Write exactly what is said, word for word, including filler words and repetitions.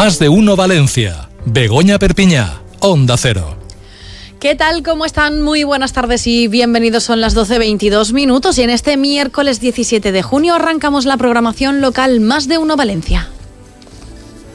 Más de Uno Valencia. Begoña Perpiñá, Onda Cero. ¿Qué tal? ¿Cómo están? Muy buenas tardes y bienvenidos. Son las doce veintidós minutos y en este miércoles diecisiete de junio arrancamos la programación local Más de Uno Valencia.